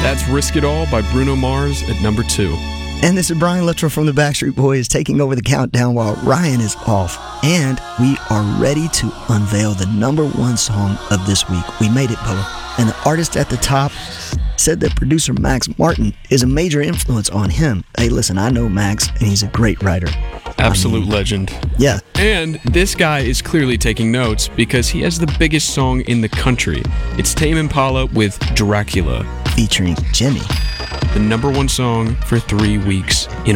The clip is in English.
That's Risk It All by Bruno Mars at number 2. And this is Brian Luttrell from the Backstreet Boys taking over the countdown while Ryan is off. And we are ready to unveil the number 1 song of this week. We made it, Bubba. And the artist at the top said that producer Max Martin is a major influence on him. Hey, listen, I know Max, and he's a great writer. Absolute legend. Yeah. And this guy is clearly taking notes because he has the biggest song in the country. It's Tame Impala with Dracula, Featuring Jimmy. the number 1 song for 3 weeks in